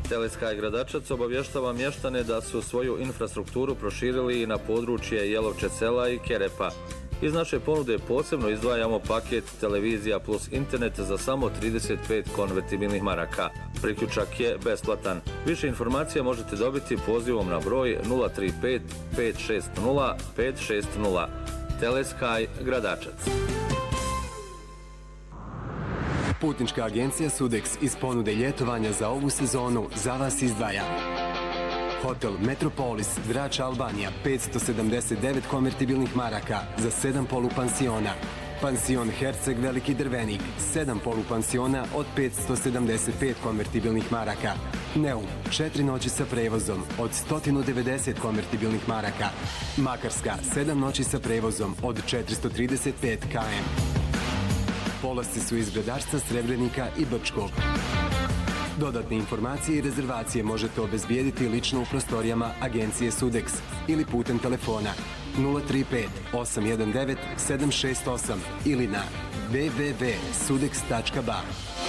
Telesky Gradačac obavještava mještane da su svoju infrastrukturu proširili i na područje Jelovče sela i Kerepa. Iz naše ponude posebno izdvajamo paket televizija plus internet za samo 35 konvertibilnih maraka. Priključak je besplatan. Više informacija možete dobiti pozivom na broj 035 560 560. Telesky Gradačac. Putnička agencija Sudex iz ponude ljetovanja za ovu sezonu za vas izdvaja Hotel Metropolis, Drač Albanija, 579 konvertibilnih maraka za 7 polupansiona. Pansion Herceg Veliki Drvenik, 7 polupansiona od 575 konvertibilnih maraka. Neum, 4 noći sa prevozom od 190 konvertibilnih maraka. Makarska, 7 noći sa prevozom od 435 km. Polasci su iz Gradačca, Srebrenika i Brčkog. Dodatne informacije i rezervacije možete obezbijediti lično u prostorijama agencije Sudex ili putem telefona 035 819 768 ili na www.sudex.ba.